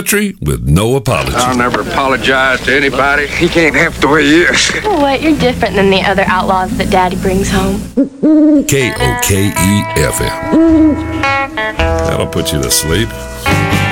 country with no apology. I'll never apologize to anybody. He can't have the way he is. Oh, what? You're different than the other outlaws that Daddy brings home. KOKE FM. That'll put you to sleep.